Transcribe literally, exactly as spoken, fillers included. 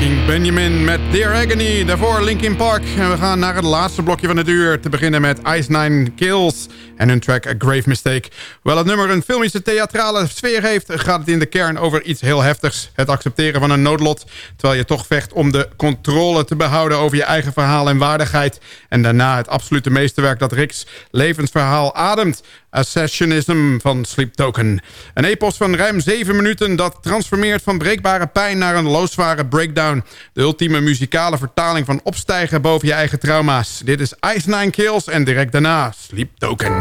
Breaking Benjamin met Dear Agony. Daarvoor Linkin Park. En we gaan naar het laatste blokje van het uur. Te beginnen met Ice Nine Kills en hun track A Grave Mistake. Hoewel het nummer een filmische theatrale sfeer heeft, gaat het in de kern over iets heel heftigs. Het accepteren van een noodlot, terwijl je toch vecht om de controle te behouden over je eigen verhaal en waardigheid. En daarna het absolute meesterwerk dat Rick's levensverhaal ademt. Assassinatism van Sleep Token. Een epos van ruim zeven minuten dat transformeert van breekbare pijn naar een loodzware breakdown. De ultieme muzikale vertaling van opstijgen boven je eigen trauma's. Dit is Ice Nine Kills en direct daarna Sleep Token.